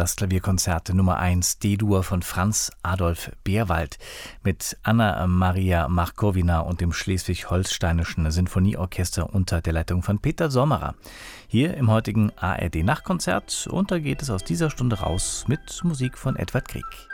das Klavierkonzert Nummer 1 D-Dur von Franz Adolf Beerwald mit Anna-Maria Markowina und dem Schleswig-Holsteinischen Sinfonieorchester unter der Leitung von Peter Sommerer. Hier im heutigen ARD-Nachtkonzert und da geht es aus dieser Stunde raus mit Musik von Edvard Grieg.